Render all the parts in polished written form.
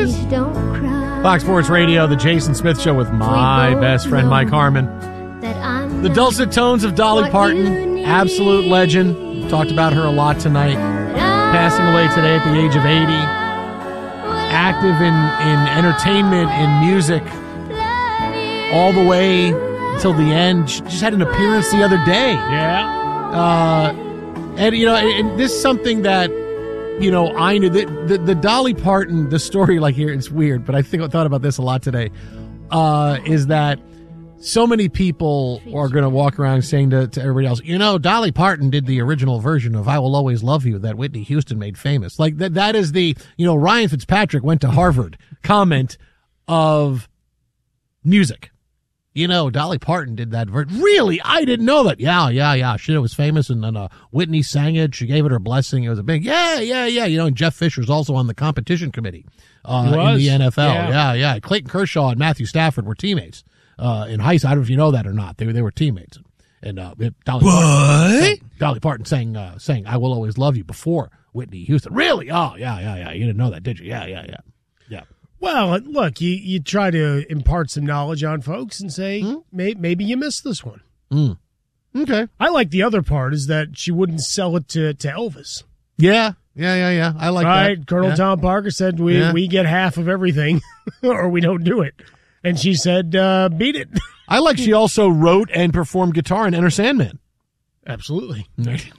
is Fox Sports Radio, the Jason Smith Show with my best friend, Mike Harmon. The dulcet tones of Dolly Parton, absolute legend. Talked about her a lot tonight. Passing away today at the age of 80. Active in entertainment, in music, all the way until the end. She just had an appearance the other day. Yeah. And this is something that, I knew that the Dolly Parton, the story, like here, it's weird, but I thought about this a lot today, is that so many people are going to walk around saying to everybody else, Dolly Parton did the original version of I Will Always Love You that Whitney Houston made famous. Like that is the, Ryan Fitzpatrick went to Harvard comment of music. Dolly Parton did that version. Really? I didn't know that. Yeah. Shit, it was famous, and then Whitney sang it. She gave it her blessing. It was a big, yeah. And Jeff Fisher's also on the competition committee in the NFL. Yeah. Clayton Kershaw and Matthew Stafford were teammates in high school. I don't know if you know that or not. They were teammates. And Dolly Parton sang I Will Always Love You before Whitney Houston. Really? Oh, yeah. You didn't know that, did you? Yeah. Well, look, you try to impart some knowledge on folks and say, maybe you missed this one. Okay. I like the other part is that she wouldn't sell it to Elvis. Yeah. I like that. Right. Colonel Tom Parker said we get half of everything or we don't do it. And she said, beat it. I like she also wrote and performed guitar in Enter Sandman. Absolutely.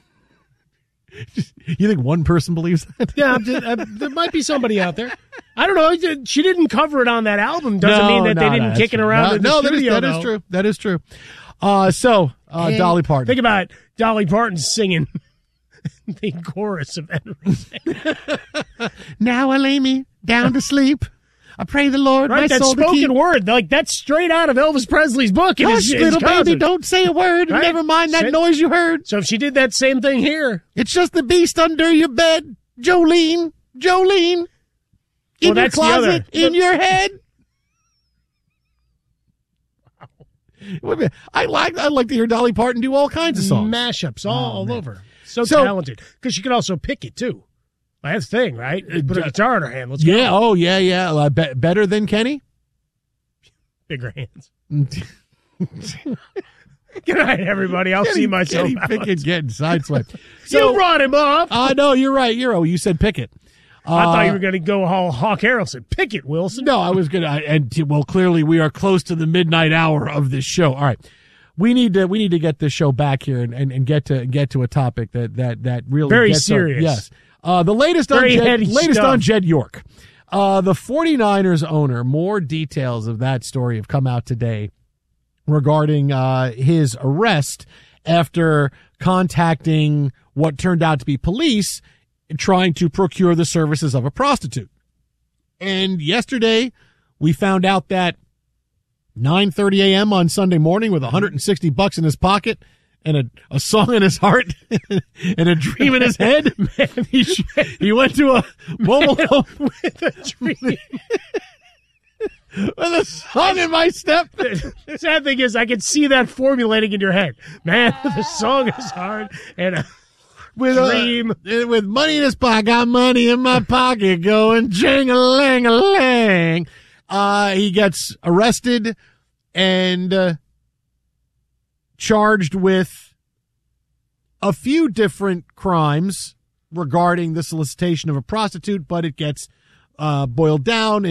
You think one person believes that? Yeah, there might be somebody out there. I don't know. She didn't cover it on that album. Doesn't mean that they didn't kick it around in the studio. That is true. That is true. Dolly Parton. Think about Dolly Parton singing the chorus of Enter Sandman. Now I lay me down to sleep. I pray the Lord my that soul to keep. Spoken word, like that's straight out of Elvis Presley's book. Hush, little baby, don't say a word. Right? Never mind that noise you heard. So if she did that same thing here. It's just the beast under your bed, Jolene. In your closet, in your head. Wow. I like to hear Dolly Parton do all kinds of songs. Mashups all over. So talented. Because she could also pick it, too. That's the thing, right? Put a guitar in her hand. Let's go. Yeah, oh, yeah. Better than Kenny? Bigger hands. Good night, everybody. I'll see myself out. Pickett getting sideswiped. You brought him up. No, you're right. You said Pickett. I thought you were going to go all Hawk Harrelson. Pickett, Wilson. No, I was going to. Clearly we are close to the midnight hour of this show. All right. We need to get this show back here and get to a topic that really very gets serious. Yes. The latest on Jed York. The 49ers owner, more details of that story have come out today regarding his arrest after contacting what turned out to be police trying to procure the services of a prostitute. And yesterday we found out that 9:30 a.m. on Sunday morning with $160 in his pocket and a song in his heart and a dream in his head, he went to a mobile home with a dream. With a song in my step. The sad thing is I can see that formulating in your head. Man, the song is hard and a dream. With money in his pocket, got money in my pocket going jing-a-lang-a-lang. He gets arrested and charged with a few different crimes regarding the solicitation of a prostitute, but it gets boiled down